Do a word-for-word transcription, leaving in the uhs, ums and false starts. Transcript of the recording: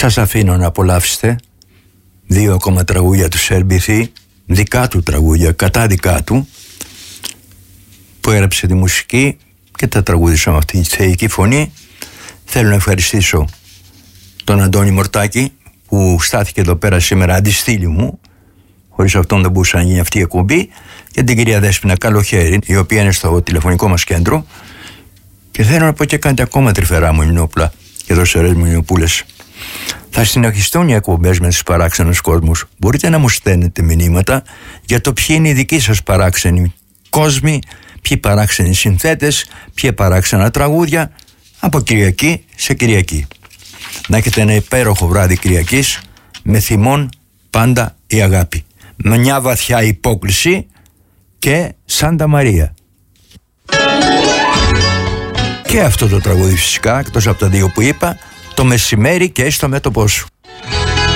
Σας αφήνω να απολαύσετε δύο ακόμα τραγούδια του Σέρμπιθη, δικά του τραγούδια, κατά δικά του, που έγραψε τη μουσική και τα τραγούδισα με αυτή τη θεϊκή φωνή. Θέλω να ευχαριστήσω τον Αντώνη Μορτάκη που στάθηκε εδώ πέρα σήμερα αντιστήλη μου, χωρίς αυτόν δεν μπορούσε να γίνει αυτή η εκπομπή, και την κυρία Δέσποινα Καλοχέρη, η οποία είναι στο τηλεφωνικό μας κέντρο. Και θέλω να πω και κάτι ακόμα, τρυφερά μου Ελληνόπουλα και δροσερές μου Ελληνοπούλες. Θα συνεχιστούν οι εκπομπές με τους παράξενους κόσμους. Μπορείτε να μου στέλνετε μηνύματα για το ποιοι είναι οι δικοί σας παράξενοι κόσμοι, ποιοι παράξενοι συνθέτες, ποιοι παράξενα τραγούδια, από Κυριακή σε Κυριακή. Να έχετε ένα υπέροχο βράδυ Κυριακής, με θυμόν πάντα η αγάπη, με μια βαθιά υπόκληση και Σάντα Μαρία. Και αυτό το τραγούδι φυσικά, εκτός από τα δύο που είπα, το μεσημέρι και στο μέτωπό σου.